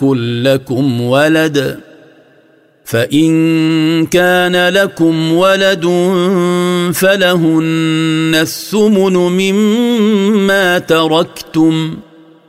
يكن لكم ولد فإن كان لكم ولد فلهن الثمن مما تركتم